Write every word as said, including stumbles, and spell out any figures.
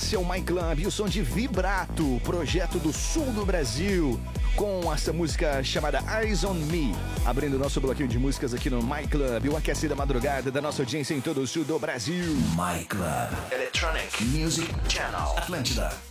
Esse é o My Club, o som de Vibrato, projeto do sul do Brasil, com essa música chamada Eyes on Me, abrindo nosso bloquinho de músicas aqui no My Club, o aquecido da madrugada da nossa audiência em todo o sul do Brasil. My Club Electronic Music Channel Atlântida.